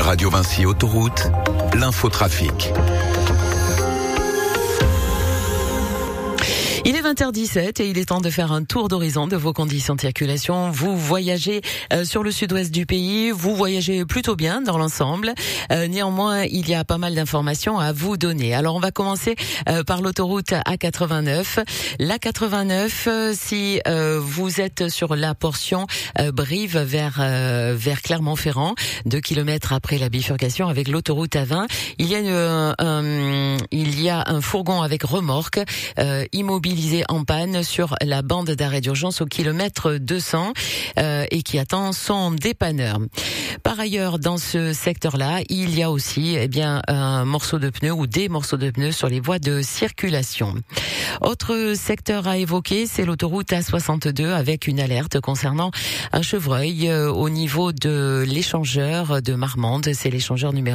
Radio Vinci Autoroute, l'infotrafic. Il est 20h17 et il est temps de faire un tour d'horizon de vos conditions de circulation. Vous voyagez sur le sud-ouest du pays, vous voyagez plutôt bien dans l'ensemble. Néanmoins, il y a pas mal d'informations à vous donner. Alors, on va commencer par l'autoroute A89. L'A89, si vous êtes sur la portion Brive vers Clermont-Ferrand, 2 kilomètres après la bifurcation avec l'autoroute A20, il y a un fourgon avec remorque immobilisé en panne sur la bande d'arrêt d'urgence au kilomètre 200 et qui attend son dépanneur. Par ailleurs, dans ce secteur-là, il y a aussi un morceau de pneu ou des morceaux de pneus sur les voies de circulation. Autre secteur à évoquer, c'est l'autoroute A62 avec une alerte concernant un chevreuil au niveau de l'échangeur de Marmande. C'est l'échangeur numéro